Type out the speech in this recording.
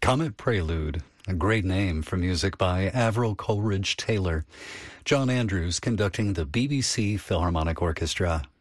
Comet Prelude, a great name for music by Avril Coleridge Taylor. John Andrews conducting the BBC Philharmonic Orchestra.